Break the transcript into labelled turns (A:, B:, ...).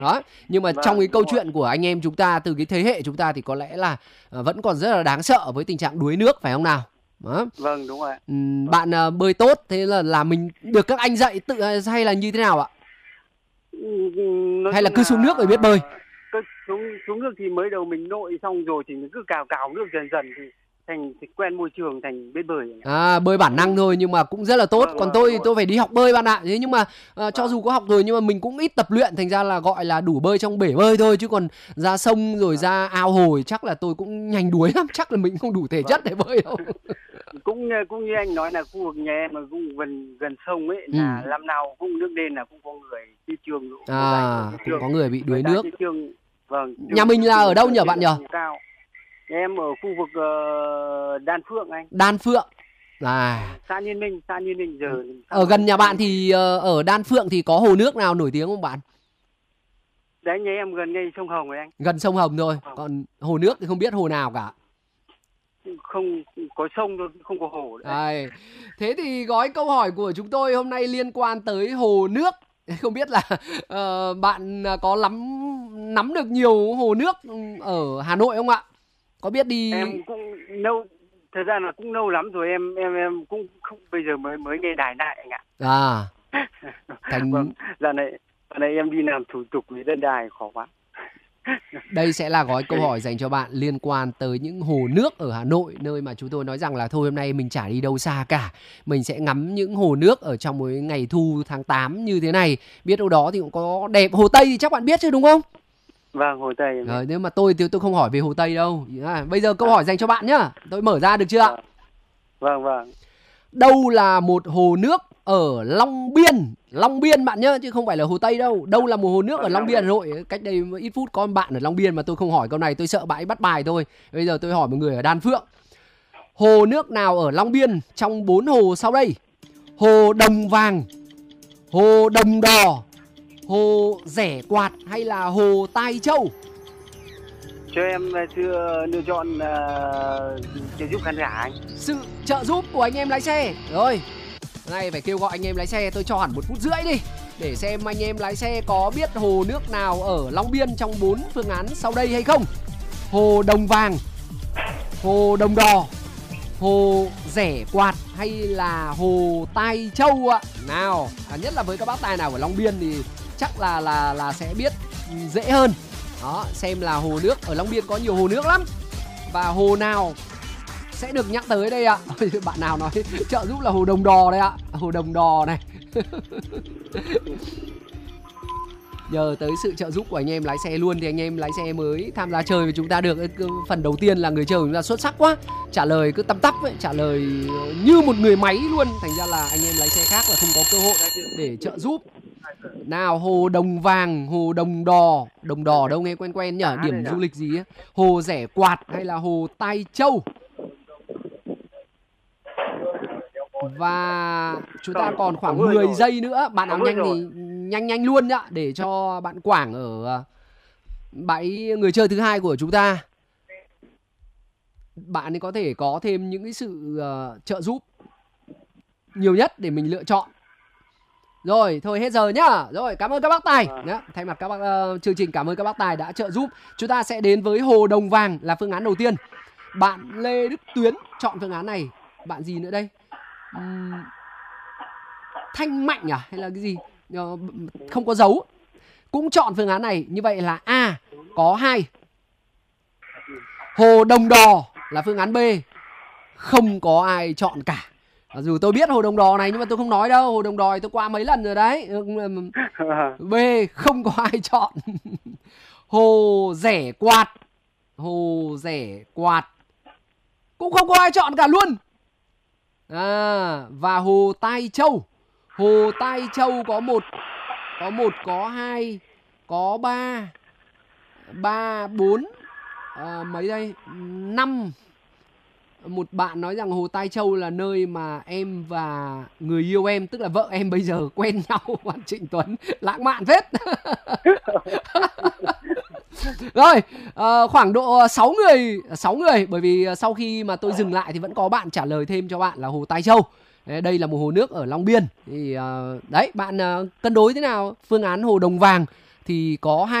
A: Đó, nhưng mà trong cái câu chuyện của anh em chúng ta, từ cái thế hệ chúng ta thì có lẽ là vẫn còn rất là đáng sợ với tình trạng đuối nước, phải không nào? Đó.
B: Vâng, đúng rồi.
A: Bạn bơi tốt, thế là mình được các anh dạy tự hay là như thế nào ạ? Hay là cứ xuống nước rồi biết bơi?
B: Xuống nước thì mới đầu mình nội xong rồi thì mình cứ cào nước dần dần thì quen môi trường, thành biết bơi.
A: Bơi bản năng thôi nhưng mà cũng rất là tốt. Còn tôi phải đi học bơi bạn ạ. Thế nhưng mà cho dù có học rồi nhưng mà mình cũng ít tập luyện, thành ra là gọi là đủ bơi trong bể bơi thôi, chứ còn ra sông rồi ra ao hồ chắc là tôi cũng nhanh đuối lắm, chắc là mình không đủ thể chất để bơi đâu.
B: Cũng như anh nói là khu vực nhà em mà cũng gần sông ấy, là năm nào cũng nước lên là cũng có người đi trường.
A: Cũng có người bị đuối nước.
B: Vâng.
A: Nhà mình là ở đâu nhỉ bạn nhỉ?
B: Em ở khu vực Đan Phượng anh.
A: Đan Phượng.
B: Xã Nhiên Ninh giờ.
A: Ở gần nhà bạn thì ở Đan Phượng thì có hồ nước nào nổi tiếng không bạn?
B: Đấy, nhà em gần ngay sông Hồng rồi anh.
A: Gần sông Hồng thôi. Còn hồ nước thì không biết hồ nào cả.
B: Không có sông thôi, không có hồ đấy.
A: Thế thì gói câu hỏi của chúng tôi hôm nay liên quan tới hồ nước. Không biết là bạn có nắm được nhiều hồ nước ở Hà Nội không ạ? Có biết đi?
B: Em cũng lâu, thật ra là cũng lâu lắm rồi, em cũng không, bây giờ mới nghe đài lại anh ạ. Vâng, giờ này em đi làm thủ tục với đất đai khó quá.
A: Đây sẽ là gói câu hỏi dành cho bạn liên quan tới những hồ nước ở Hà Nội, nơi mà chúng tôi nói rằng là thôi hôm nay mình chả đi đâu xa cả, mình sẽ ngắm những hồ nước ở trong một ngày thu tháng 8 như thế này. Biết đâu đó thì cũng có đẹp. Hồ Tây thì chắc bạn biết chứ đúng không?
B: Vâng, Hồ Tây.
A: Nếu mà tôi không hỏi về Hồ Tây đâu. Bây giờ câu hỏi dành cho bạn nhá. Tôi mở ra được chưa ạ?
B: Vâng.
A: Đâu là một hồ nước ở Long Biên? Long Biên bạn nhá, chứ không phải là Hồ Tây đâu. Đâu là một hồ nước ở Long Biên, Hà Nội? Cách đây ít phút có bạn ở Long Biên mà tôi không hỏi câu này, tôi sợ bạn ấy bắt bài thôi. Bây giờ tôi hỏi một người ở Đan Phượng. Hồ nước nào ở Long Biên trong 4 hồ sau đây? Hồ Đồng Vàng, hồ Đồng Đò, hồ Rẻ Quạt hay là hồ Tai Châu?
B: Cho em chưa lựa chọn trợ giúp khán giả anh.
A: Sự trợ giúp của anh em lái xe. Rồi, này phải kêu gọi anh em lái xe, tôi cho hẳn 1 phút rưỡi đi để xem anh em lái xe có biết hồ nước nào ở Long Biên trong 4 phương án sau đây hay không. Hồ Đồng Vàng, hồ Đồng Đò, hồ Rẻ Quạt hay là hồ Tai Châu ạ? Nào, nhất là với các bác tài nào ở Long Biên thì chắc là sẽ biết dễ hơn. Đó, xem là hồ nước ở Long Biên có nhiều hồ nước lắm. Và hồ nào sẽ được nhắc tới đây ạ? Bạn nào nói trợ giúp là hồ Đồng Đò đây ạ. Hồ Đồng Đò này. Nhờ tới sự trợ giúp của anh em lái xe luôn thì anh em lái xe mới tham gia chơi với chúng ta được. Phần đầu tiên là người chơi của chúng ta xuất sắc quá, trả lời cứ tăm tắp ấy, trả lời như một người máy luôn. Thành ra là anh em lái xe khác là không có cơ hội để trợ giúp. Nào, hồ Đồng Vàng, hồ Đồng Đò. Đồng Đò đâu nghe quen quen nhỉ? Điểm du lịch gì ấy? Hồ Rẻ Quạt hay là hồ Tai Châu? Và chúng ta còn khoảng 10 giây nữa. Bạn nào nhanh thì nhanh luôn nhá, để cho bạn Quảng ở bãi người chơi thứ hai của chúng ta, bạn ấy có thể có thêm những cái sự trợ giúp nhiều nhất để mình lựa chọn. Rồi, thôi hết giờ nhá. Rồi, cảm ơn các bác tài. Thay mặt các bác chương trình, cảm ơn các bác tài đã trợ giúp. Chúng ta sẽ đến với hồ Đồng Vàng là phương án đầu tiên. Bạn Lê Đức Tuyến chọn phương án này. Bạn gì nữa đây? Thanh Mạnh à? Hay là cái gì? Không có dấu. Cũng chọn phương án này. Như vậy là A có 2. Hồ Đồng Đò là phương án B. Không có ai chọn cả. Dù tôi biết hồ Đồng Đò này nhưng mà tôi không nói đâu. Hồ Đồng Đò tôi qua mấy lần rồi đấy. B không có ai chọn. Hồ Rẻ Quạt. Hồ Rẻ Quạt cũng không có ai chọn cả luôn. Và hồ Tai Châu. Hồ Tai Châu có 1, có 2, có 3, 4, mấy đây? 5. Một bạn nói rằng hồ Tai Châu là nơi mà em và người yêu em, tức là vợ em bây giờ quen nhau. Bạn Trịnh Tuấn lãng mạn phết. Rồi, khoảng độ 6 người, bởi vì sau khi mà tôi dừng lại thì vẫn có bạn trả lời thêm cho bạn là hồ Tai Châu. Đây là một hồ nước ở Long Biên. Thì đấy, bạn cân đối thế nào? Phương án hồ Đồng Vàng thì có hai